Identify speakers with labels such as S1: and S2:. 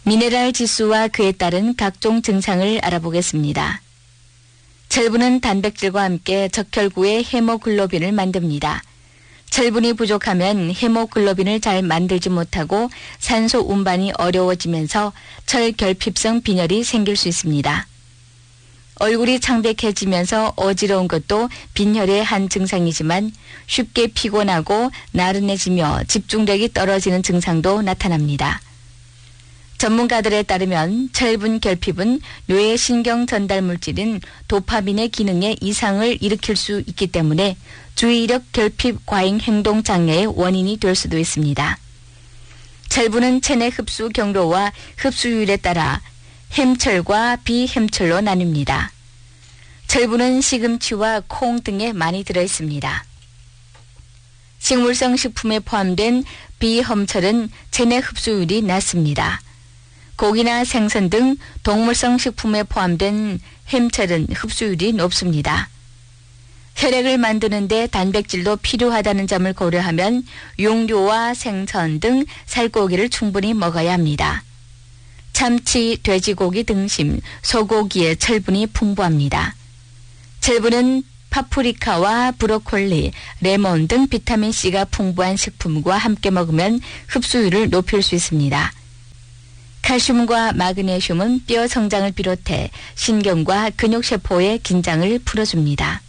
S1: 미네랄 지수와 그에 따른 각종 증상을 알아보겠습니다. 철분은 단백질과 함께 적혈구의 헤모글로빈을 만듭니다. 철분이 부족하면 헤모글로빈을 잘 만들지 못하고 산소 운반이 어려워지면서 철결핍성 빈혈이 생길 수 있습니다. 얼굴이 창백해지면서 어지러운 것도 빈혈의 한 증상이지만 쉽게 피곤하고 나른해지며 집중력이 떨어지는 증상도 나타납니다. 전문가들에 따르면 철분 결핍은 뇌의 신경 전달 물질인 도파민의 기능에 이상을 일으킬 수 있기 때문에 주의력 결핍 과잉 행동 장애의 원인이 될 수도 있습니다. 철분은 체내 흡수 경로와 흡수율에 따라 햄철과 비햄철로 나뉩니다. 철분은 시금치와 콩 등에 많이 들어있습니다. 식물성 식품에 포함된 비햄철은 체내 흡수율이 낮습니다. 고기나 생선 등 동물성 식품에 포함된 햄철은 흡수율이 높습니다. 혈액을 만드는 데 단백질도 필요하다는 점을 고려하면 육류와 생선 등 살코기를 충분히 먹어야 합니다. 참치, 돼지고기 등심, 소고기에 철분이 풍부합니다. 철분은 파프리카와 브로콜리, 레몬 등 비타민C가 풍부한 식품과 함께 먹으면 흡수율을 높일 수 있습니다. 칼슘과 마그네슘은 뼈 성장을 비롯해 신경과 근육세포의 긴장을 풀어줍니다.